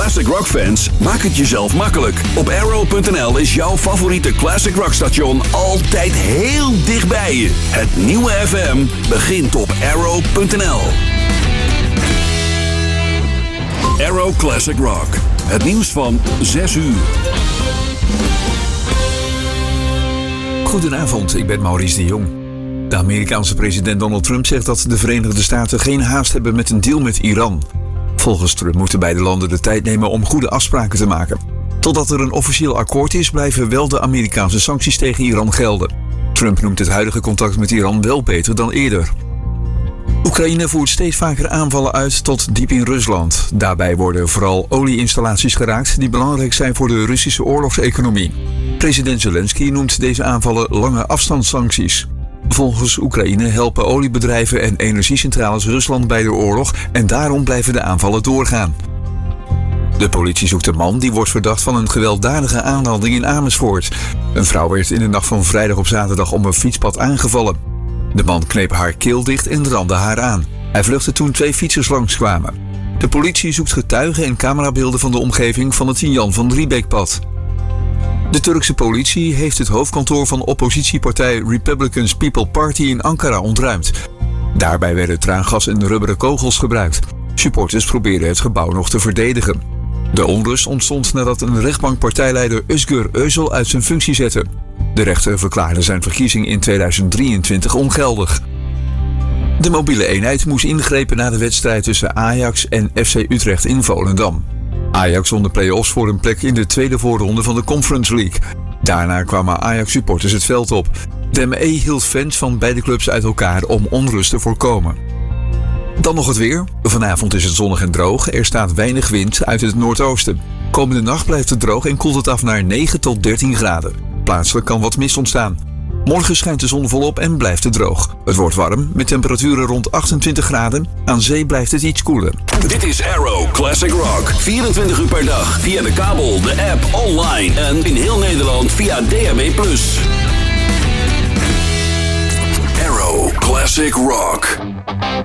Classic Rock fans, maak het jezelf makkelijk. Op Arrow.nl is jouw favoriete Classic Rock station altijd heel dichtbij je. Het nieuwe FM begint op Arrow.nl. Arrow Classic Rock. Het nieuws van 6 uur. Goedenavond, ik ben Maurice de Jong. De Amerikaanse president Donald Trump zegt dat de Verenigde Staten geen haast hebben met een deal met Iran. Volgens Trump moeten beide landen de tijd nemen om goede afspraken te maken. Totdat er een officieel akkoord is, blijven wel de Amerikaanse sancties tegen Iran gelden. Trump noemt het huidige contact met Iran wel beter dan eerder. Oekraïne voert steeds vaker aanvallen uit tot diep in Rusland. Daarbij worden vooral olieinstallaties geraakt die belangrijk zijn voor de Russische oorlogseconomie. President Zelensky noemt deze aanvallen lange afstandssancties. Volgens Oekraïne helpen oliebedrijven en energiecentrales Rusland bij de oorlog en daarom blijven de aanvallen doorgaan. De politie zoekt een man die wordt verdacht van een gewelddadige aanranding in Amersfoort. Een vrouw werd in de nacht van vrijdag op zaterdag op een fietspad aangevallen. De man kneep haar keel dicht en randde haar aan. Hij vluchtte toen 2 fietsers langskwamen. De politie zoekt getuigen en camerabeelden van de omgeving van het Jan van Riebeekpad. De Turkse politie heeft het hoofdkantoor van oppositiepartij Republicans People Party in Ankara ontruimd. Daarbij werden traangas en rubberen kogels gebruikt. Supporters probeerden het gebouw nog te verdedigen. De onrust ontstond nadat een rechtbank partijleider Özgür Özel uit zijn functie zette. De rechter verklaarde zijn verkiezing in 2023 ongeldig. De mobiele eenheid moest ingrepen na de wedstrijd tussen Ajax en FC Utrecht in Volendam. Ajax won de play-offs voor een plek in de tweede voorronde van de Conference League. Daarna kwamen Ajax-supporters het veld op. De ME hield fans van beide clubs uit elkaar om onrust te voorkomen. Dan nog het weer. Vanavond is het zonnig en droog. Er staat weinig wind uit het noordoosten. Komende nacht blijft het droog en koelt het af naar 9 tot 13 graden. Plaatselijk kan wat mist ontstaan. Morgen schijnt de zon volop en blijft het droog. Het wordt warm, met temperaturen rond 28 graden. Aan zee blijft het iets koeler. Dit is Arrow Classic Rock. 24 uur per dag via de kabel, de app, online en in heel Nederland via DAB+. Arrow Classic Rock.